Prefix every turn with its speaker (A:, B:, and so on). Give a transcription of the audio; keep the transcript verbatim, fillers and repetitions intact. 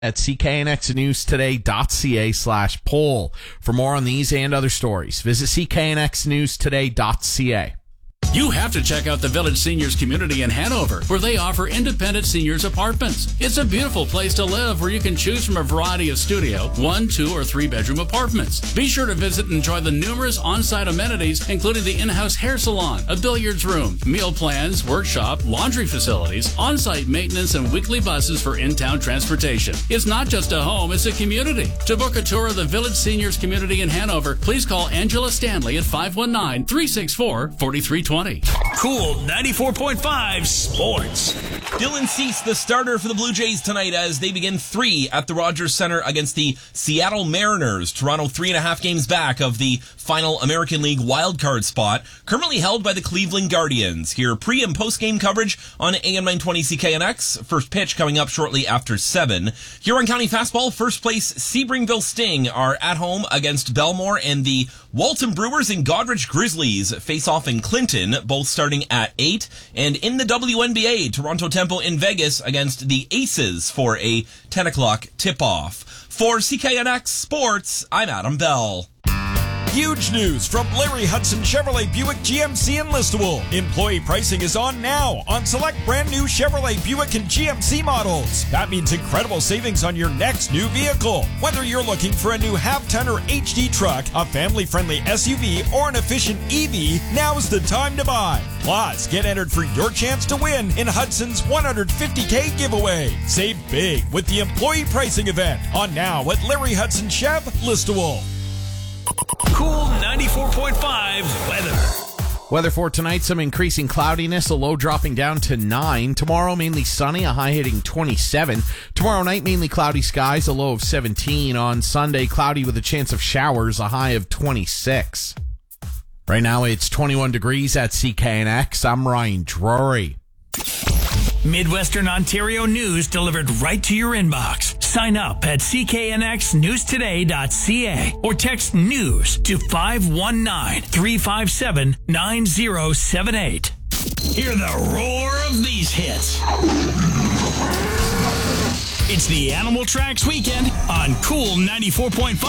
A: at c k n x news today dot c a slash poll. For more on these and other stories, visit c k n x news today dot c a.
B: You have to check out the Village Seniors Community in Hanover, where they offer independent seniors apartments. It's a beautiful place to live where you can choose from a variety of studio, one, two, or three bedroom apartments. Be sure to visit and enjoy the numerous on-site amenities, including the in-house hair salon, a billiards room, meal plans, workshop, laundry facilities, on-site maintenance, and weekly buses for in-town transportation. It's not just a home, it's a community. To book a tour of the Village Seniors Community in Hanover, please call Angela Stanley at five one nine, three six four, four three two zero.
C: Cool ninety-four point five Sports.
D: Dylan Cease, the starter for the Blue Jays tonight as they begin three at the Rogers Center against the Seattle Mariners. Toronto three and a half games back of the final American League wildcard spot, currently held by the Cleveland Guardians. Here, pre- and post-game coverage on A M nine twenty C K N X. First pitch coming up shortly after seven. Huron County Fastball, first place Sebringville Sting are at home against Belmore, and the Walton Brewers and Godrich Grizzlies face off in Clinton, both starting at eight. And in the W N B A, Toronto Temple in Vegas against the Aces for a ten o'clock tip-off. For C K N X Sports, I'm Adam Bell.
E: Huge news from Larry Hudson Chevrolet Buick G M C in Listowel. Employee pricing is on now on select brand new Chevrolet Buick and G M C models. That means incredible savings on your next new vehicle. Whether you're looking for a new half-ton or H D truck, a family-friendly S U V, or an efficient E V, now's the time to buy. Plus, get entered for your chance to win in Hudson's one hundred fifty K giveaway. Save big with the employee pricing event on now at Larry Hudson Chev, Listowel.
C: Cool ninety-four point five weather.
A: Weather for tonight, some increasing cloudiness, a low dropping down to nine. Tomorrow, mainly sunny, a high hitting twenty-seven. Tomorrow night, mainly cloudy skies, a low of seventeen. On Sunday, cloudy with a chance of showers, a high of twenty-six. Right now, it's twenty-one degrees at C K N X. I'm Ryan Drury.
C: Midwestern Ontario news delivered right to your inbox. Sign up at c k n x news today dot c a or text news to five one nine, three five seven, nine zero seven eight. Hear the roar of these hits. It's the Animal Tracks weekend on Cool ninety-four point five.